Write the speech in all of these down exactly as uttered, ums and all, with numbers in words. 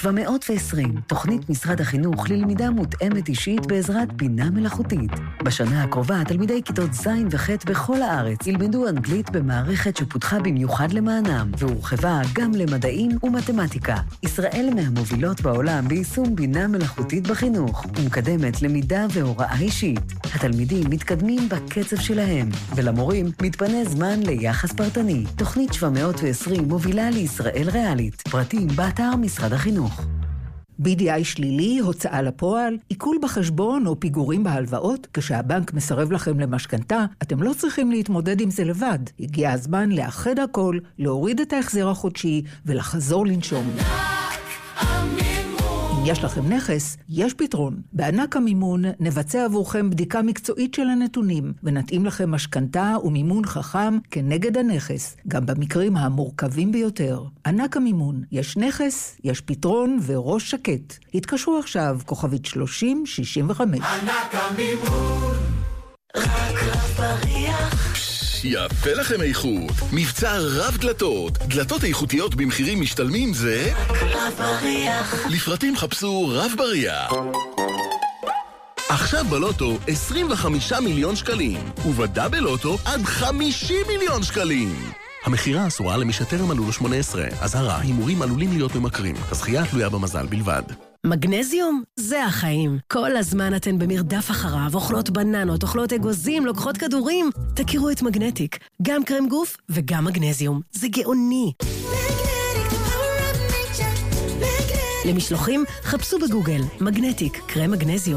שבע מאות ועשרים, תוכנית משרד החינוך ללמידה מותאמת אישית בעזרת בינה מלאכותית. בשנה הקרובה, תלמידי כיתות ז' וח' בכל הארץ ילמדו אנגלית במערכת שפותחה במיוחד למענם, והורחבה גם למדעים ומתמטיקה. ישראל מהמובילות בעולם ביישום בינה מלאכותית בחינוך, ומקדמת למידה והוראה אישית. התלמידים מתקדמים בקצב שלהם, ולמורים מתפנה זמן ליחס פרטני. תוכנית שבע מאות ועשרים מובילה לישראל ריאלית. פרטים באתר משרד החינוך. בי די איי שלילי, הוצאה לפועל, עיכול בחשבון או פיגורים בהלוואות, כשהבנק מסרב לכם למשכנתה, אתם לא צריכים להתמודד עם זה לבד. הגיע הזמן לאחד הכל, להוריד את ההחזר החודשי ולחזור לנשום. אם יש לכם נכס, יש פתרון. בענק המימון נבצע עבורכם בדיקה מקצועית של הנתונים, ונתאים לכם משכנתה ומימון חכם כנגד הנכס, גם במקרים המורכבים ביותר. ענק המימון, יש נכס, יש פתרון וראש שקט. התקשרו עכשיו, כוכבית שלושים שישים וחמש. ענק המימון, רק רב בריח. יפה לכם איכות. מבצע רב דלתות. דלתות איכותיות במחירים משתלמים זה רב בריח. לפרטים חפשו רב בריח. עכשיו בלוטו עשרים וחמישה מיליון שקלים, ובדאבל לוטו עד חמישים מיליון שקלים. המחירה אסורה למי שטרם מלאו לו שמונה עשרה. אזהרה, הימורים עלולים להיות ממכרים. הזכייה תלויה במזל בלבד. מגנזיום? זה החיים. כל הזמן אתן במרדף אחריו, אוכלות בננות, אוכלות אגוזים, לוקחות כדורים. תכירו את מגנטיק. גם קרם גוף וגם מגנזיום. זה גאוני. למשלוחים, חפשו בגוגל. מגנטיק, קרם מגנזיום.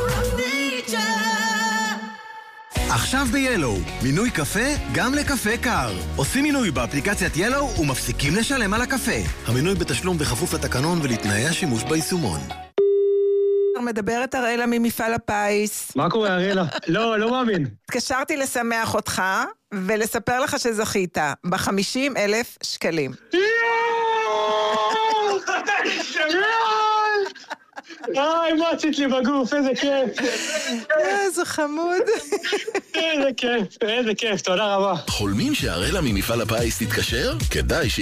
עכשיו ב-ילו, מינוי קפה גם לקפה קר. עושים מינוי באפליקציית ילו ומפסיקים לשלם על הקפה. המינוי בתשלום בכפוף לתקנון ולתנאי השימוש ביישומון. מדברת אראלה ממפעל הפיס. מה קורה אראלה? לא, לא מאמין. התקשרתי לשמח אותך ולספר לך שזכית ב-חמישים אלף שקלים. איי, מה עשית לי בגוף, איזה כיף. איזה חמוד. איזה כיף, איזה כיף, תודה רבה. חולמים שהאראלה ממפעל הפיס תתקשר? כדאי ש...